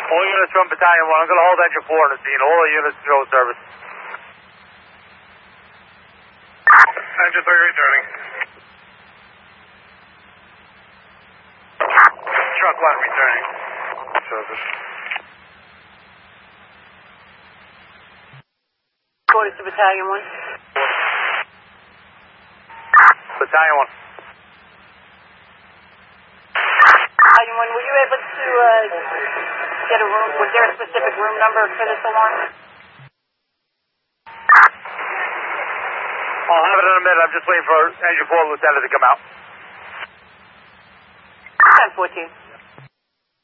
All units from Battalion 1. I'm going to hold engine 4 on the scene. All the units to hold service. Engine 3 returning. Truck 1 returning. Service. Quarters to Battalion 1. Battalion 1. Battalion 1, were you able to get a room? Was there a specific room number for this alarm? I'll have it in a minute. I'm just waiting for engine 4 lieutenant to come out. 10-14.